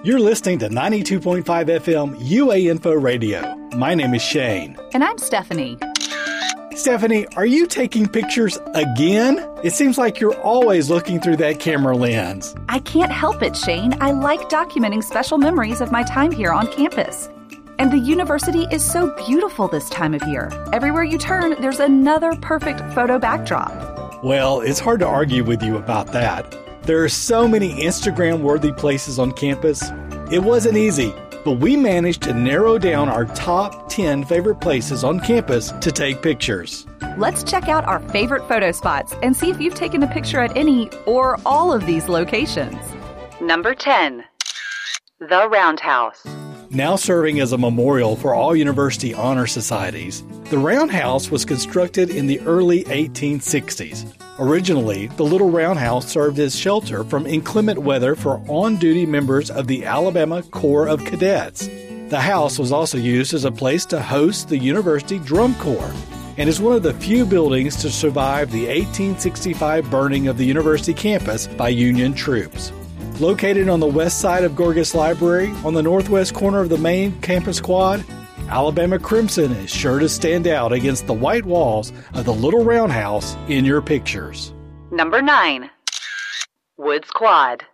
You're listening to 92.5 FM UA Info Radio. My name is Shane. And I'm Stephanie. Stephanie, are you taking pictures again? It seems like you're always looking through that camera lens. I can't help it, Shane. I like documenting special memories of my time here on campus. And the university is so beautiful this time of year. Everywhere you turn, there's another perfect photo backdrop. Well, it's hard to argue with you about that. There are so many Instagram-worthy places on campus. It wasn't easy, but we managed to narrow down our top 10 favorite places on campus to take pictures. Let's check out our favorite photo spots and see if you've taken a picture at any or all of these locations. Number 10, the Roundhouse. Now serving as a memorial for all university honor societies, the Roundhouse was constructed in the early 1860s. Originally, the Little Roundhouse served as shelter from inclement weather for on-duty members of the Alabama Corps of Cadets. The house was also used as a place to host the University Drum Corps and is one of the few buildings to survive the 1865 burning of the university campus by Union troops. Located on the west side of Gorgas Library, on the northwest corner of the main campus quad, Alabama Crimson is sure to stand out against the white walls of the Little Roundhouse in your pictures. Number 9, Woods Quad.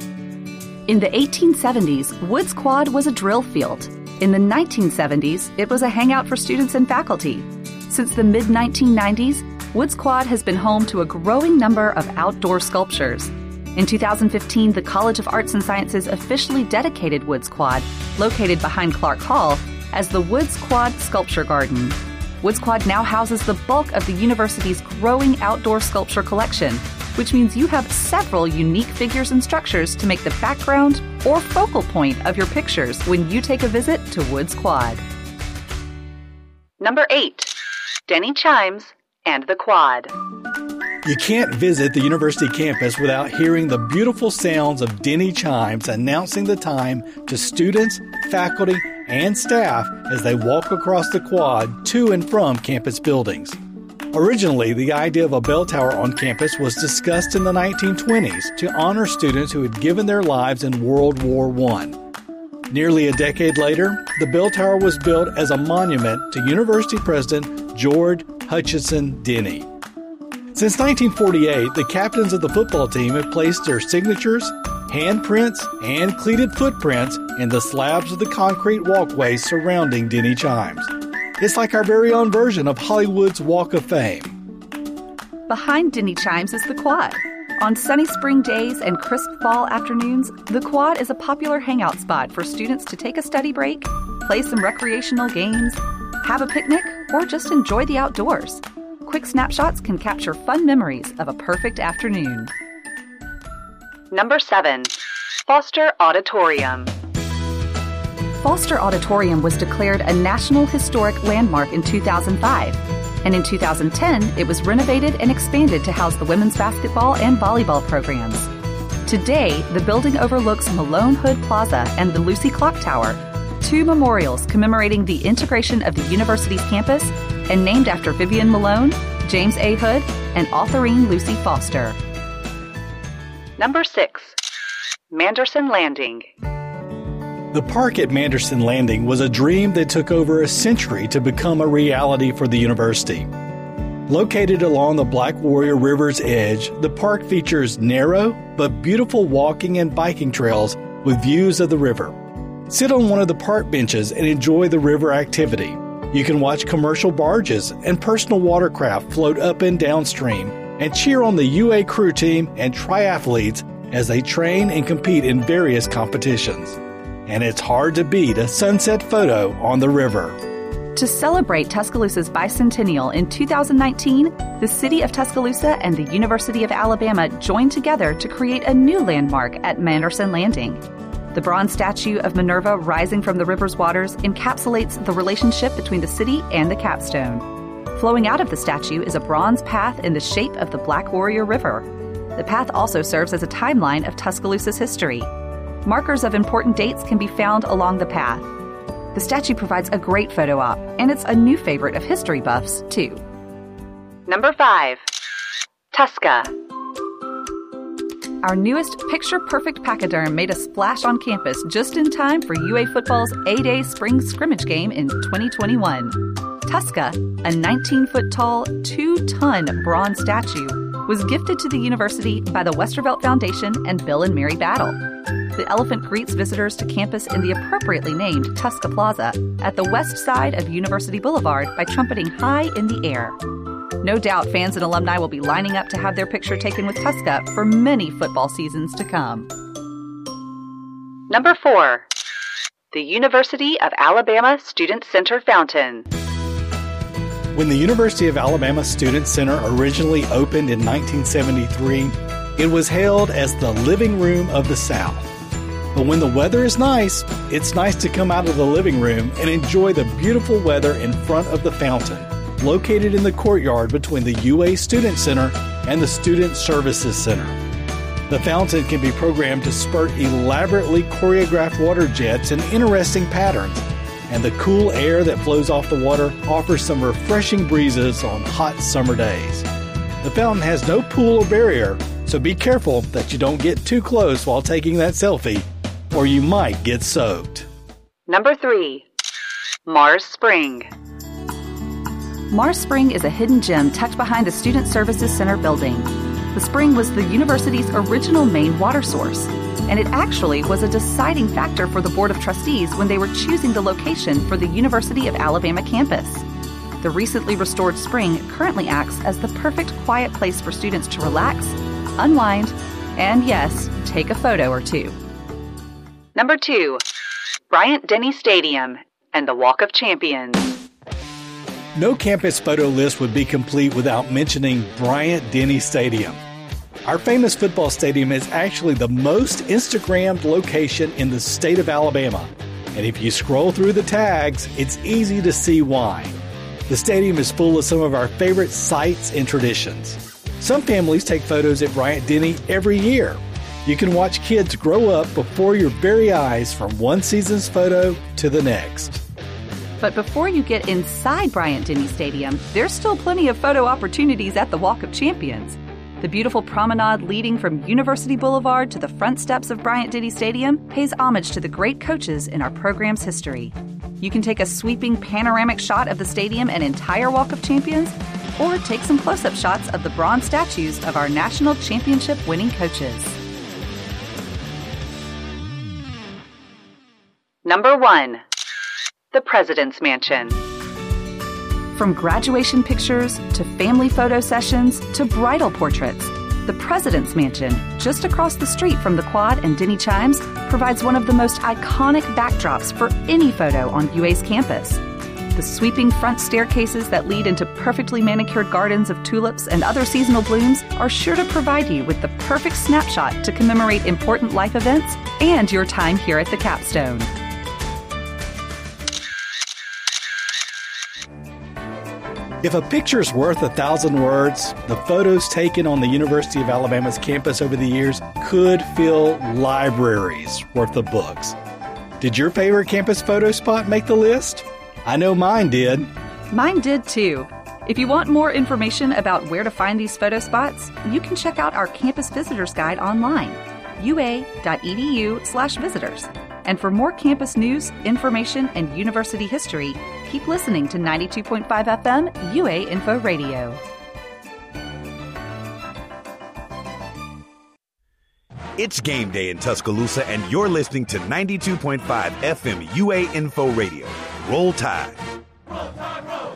In the 1870s, Woods Quad was a drill field. In the 1970s, it was a hangout for students and faculty. Since the mid-1990s, Woods Quad has been home to a growing number of outdoor sculptures. In 2015, the College of Arts and Sciences officially dedicated Woods Quad, located behind Clark Hall, as the Woods Quad Sculpture Garden. Woods Quad now houses the bulk of the university's growing outdoor sculpture collection, which means you have several unique figures and structures to make the background or focal point of your pictures when you take a visit to Woods Quad. Number 8, Denny Chimes and the Quad. You can't visit the university campus without hearing the beautiful sounds of Denny chimes announcing the time to students, faculty, and staff as they walk across the quad to and from campus buildings. Originally, the idea of a bell tower on campus was discussed in the 1920s to honor students who had given their lives in World War I. Nearly a decade later, the bell tower was built as a monument to University President George Hutchinson Denny. Since 1948, the captains of the football team have placed their signatures, handprints, and cleated footprints in the slabs of the concrete walkways surrounding Denny Chimes. It's like our very own version of Hollywood's Walk of Fame. Behind Denny Chimes is the Quad. On sunny spring days and crisp fall afternoons, the Quad is a popular hangout spot for students to take a study break, play some recreational games, have a picnic, or just enjoy the outdoors. Quick snapshots can capture fun memories of a perfect afternoon. Number 7, Foster Auditorium. Foster Auditorium was declared a National Historic Landmark in 2005, and in 2010 it was renovated and expanded to house the women's basketball and volleyball programs. Today, the building overlooks Malone Hood Plaza and the Lucy Clock Tower, two memorials commemorating the integration of the university's campus and named after Vivian Malone, James A. Hood, and authorine Lucy Foster. Number 6, Manderson Landing. The park at Manderson Landing was a dream that took over a century to become a reality for the university. Located along the Black Warrior River's edge, the park features narrow but beautiful walking and biking trails with views of the river. Sit on one of the park benches and enjoy the river activity. You can watch commercial barges and personal watercraft float up and downstream and cheer on the UA crew team and triathletes as they train and compete in various competitions. And it's hard to beat a sunset photo on the river. To celebrate Tuscaloosa's bicentennial in 2019, the City of Tuscaloosa and the University of Alabama joined together to create a new landmark at Manderson Landing. The bronze statue of Minerva rising from the river's waters encapsulates the relationship between the city and the capstone. Flowing out of the statue is a bronze path in the shape of the Black Warrior River. The path also serves as a timeline of Tuscaloosa's history. Markers of important dates can be found along the path. The statue provides a great photo op, and it's a new favorite of history buffs, too. Number 5, Tusca. Our newest picture-perfect pachyderm made a splash on campus just in time for UA football's A-Day spring scrimmage game in 2021. Tuska, a 19-foot-tall, 2-ton bronze statue, was gifted to the university by the Westervelt Foundation and Bill and Mary Battle. The elephant greets visitors to campus in the appropriately named Tuska Plaza at the west side of University Boulevard by trumpeting high in the air. No doubt fans and alumni will be lining up to have their picture taken with Tuska for many football seasons to come. Number 4. The University of Alabama Student Center Fountain. When the University of Alabama Student Center originally opened in 1973, it was hailed as the living room of the South. But when the weather is nice, it's nice to come out of the living room and enjoy the beautiful weather in front of the fountain, located in the courtyard between the UA Student Center and the Student Services Center. The fountain can be programmed to spurt elaborately choreographed water jets in interesting patterns, and the cool air that flows off the water offers some refreshing breezes on hot summer days. The fountain has no pool or barrier, so be careful that you don't get too close while taking that selfie, or you might get soaked. Number 3. Mars Spring. Mars Spring is a hidden gem tucked behind the Student Services Center building. The spring was the university's original main water source, and it actually was a deciding factor for the Board of Trustees when they were choosing the location for the University of Alabama campus. The recently restored spring currently acts as the perfect quiet place for students to relax, unwind, and yes, take a photo or two. Number 2. Bryant-Denny Stadium and the Walk of Champions. No campus photo list would be complete without mentioning Bryant-Denny Stadium. Our famous football stadium is actually the most Instagrammed location in the state of Alabama. And if you scroll through the tags, it's easy to see why. The stadium is full of some of our favorite sights and traditions. Some families take photos at Bryant-Denny every year. You can watch kids grow up before your very eyes from one season's photo to the next. But before you get inside Bryant-Denny Stadium, there's still plenty of photo opportunities at the Walk of Champions. The beautiful promenade leading from University Boulevard to the front steps of Bryant-Denny Stadium pays homage to the great coaches in our program's history. You can take a sweeping panoramic shot of the stadium and entire Walk of Champions, or take some close-up shots of the bronze statues of our national championship winning coaches. Number 1. The President's Mansion. From graduation pictures to family photo sessions to bridal portraits, the President's Mansion, just across the street from the Quad and Denny Chimes, provides one of the most iconic backdrops for any photo on UA's campus. The sweeping front staircases that lead into perfectly manicured gardens of tulips and other seasonal blooms are sure to provide you with the perfect snapshot to commemorate important life events and your time here at the capstone. If a picture's worth 1,000 words, the photos taken on the University of Alabama's campus over the years could fill libraries worth of books. Did your favorite campus photo spot make the list? I know mine did. Mine did too. If you want more information about where to find these photo spots, you can check out our Campus Visitors Guide online, ua.edu/visitors. And for more campus news, information, and university history, keep listening to 92.5 FM UA Info Radio. It's game day in Tuscaloosa, and you're listening to 92.5 FM UA Info Radio. Roll Tide. Roll Tide, roll.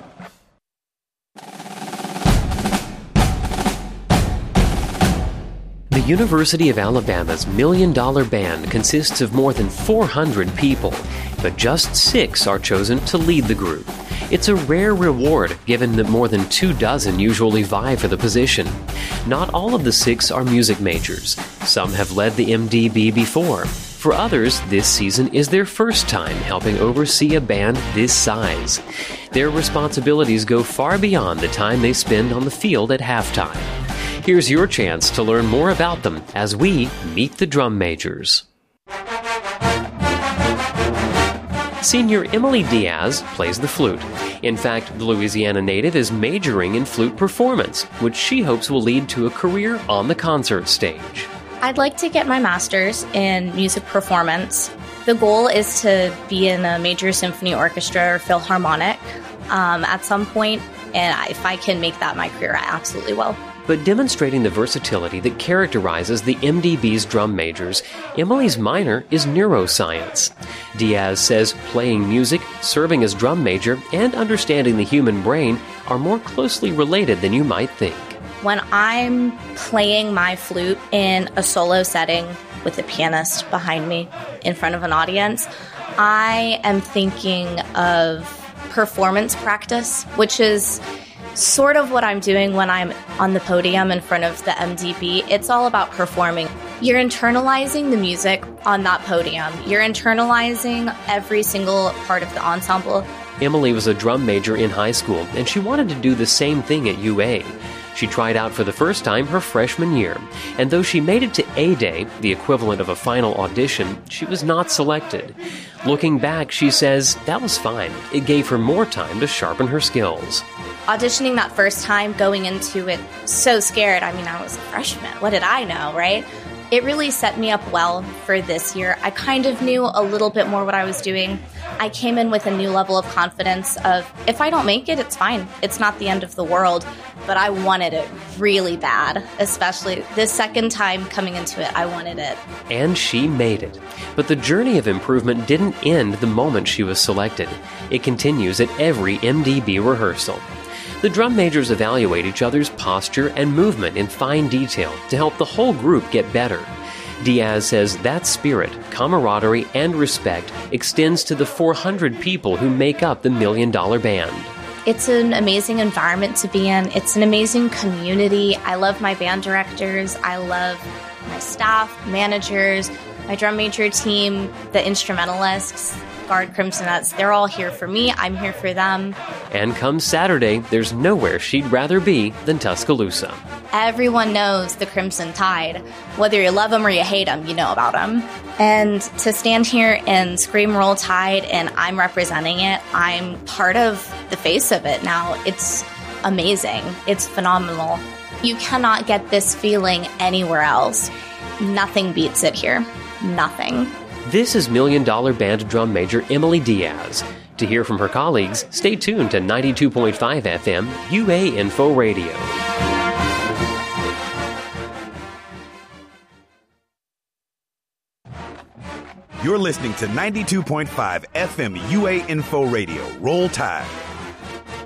The University of Alabama's $1 Million Band consists of more than 400 people, but just 6 are chosen to lead the group. It's a rare reward, given that more than 24 usually vie for the position. Not all of the 6 are music majors. Some have led the MDB before. For others, this season is their first time helping oversee a band this size. Their responsibilities go far beyond the time they spend on the field at halftime. Here's your chance to learn more about them as we meet the drum majors. Senior Emily Diaz plays the flute. In fact, the Louisiana native is majoring in flute performance, which she hopes will lead to a career on the concert stage. I'd like to get my master's in music performance. The goal is to be in a major symphony orchestra or philharmonic at some point, and if I can make that my career, I absolutely will. But demonstrating the versatility that characterizes the MDB's drum majors, Emily's minor is neuroscience. Diaz says playing music, serving as drum major, and understanding the human brain are more closely related than you might think. When I'm playing my flute in a solo setting with a pianist behind me in front of an audience, I am thinking of performance practice, which is sort of what I'm doing when I'm on the podium in front of the MDB. It's all about performing. You're internalizing the music on that podium. You're internalizing every single part of the ensemble. Emily was a drum major in high school, and she wanted to do the same thing at UA. She tried out for the first time her freshman year, and though she made it to A-Day, the equivalent of a final audition, she was not selected. Looking back, she says that was fine. It gave her more time to sharpen her skills. Auditioning that first time, going into it so scared. I mean, I was a freshman. What did I know, right? It really set me up well for this year. I kind of knew a little bit more what I was doing. I came in with a new level of confidence of, if I don't make it, it's fine. It's not the end of the world. But I wanted it really bad, especially this second time coming into it, I wanted it. And she made it. But the journey of improvement didn't end the moment she was selected. It continues at every MDB rehearsal. The drum majors evaluate each other's posture and movement in fine detail to help the whole group get better. Diaz says that spirit, camaraderie, and respect extends to the 400 people who make up the $1 Million Band. It's an amazing environment to be in. It's an amazing community. I love my band directors. I love my staff, managers, my drum major team, the instrumentalists, Guard Crimsonettes. They're all here for me. I'm here for them. And come Saturday, there's nowhere she'd rather be than Tuscaloosa. Everyone knows the Crimson Tide. Whether you love them or you hate them, you know about them. And to stand here and scream Roll Tide and I'm representing it, I'm part of the face of it now. It's amazing. It's phenomenal. You cannot get this feeling anywhere else. Nothing beats it here. Nothing. This is $1 Million Band drum major Emily Diaz. To hear from her colleagues, stay tuned to 92.5 FM UA Info Radio. You're listening to 92.5 FM UA Info Radio. Roll Tide.